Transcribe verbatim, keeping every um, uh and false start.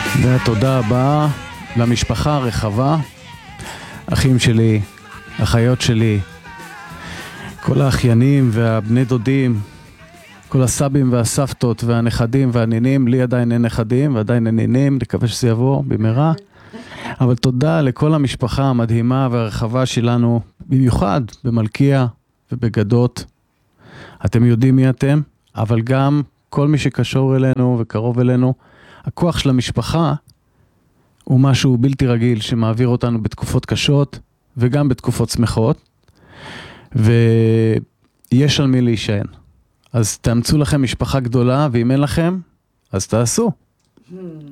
והתודה הבאה למשפחה הרחבה, אחים שלי, אחיות שלי, כל האחיינים והבני דודים, כל הסבים והסבתות והנכדים והנינים. לי עדיין אין נכדים ועדיין אין נינים, נקווה שזה יבוא במהרה. אבל תודה לכל המשפחה המדהימה והרחבה שלנו, במיוחד במלכיה ובגדות. אתם יודעים מי אתם, אבל גם כל מי שקשור אלינו וקרוב אלינו. הכוח של המשפחה הוא משהו בלתי רגיל שמעביר אותנו בתקופות קשות וגם בתקופות שמחות. ויש על מי להישען. אז תאמצו לכם משפחה גדולה, ואם אין לכם, אז תעשו.